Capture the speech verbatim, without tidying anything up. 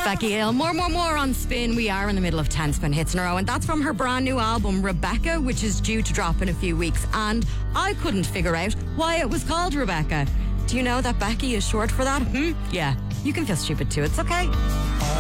Becky Hill, more, more, more on Spin. We are in the middle of ten Spin hits in a row, and that's from her brand new album, Rebecca, which is due to drop in a few weeks. And I couldn't figure out why it was called Rebecca. Do you know that Becky is short for that? Hmm? Yeah, you can feel stupid too. It's okay.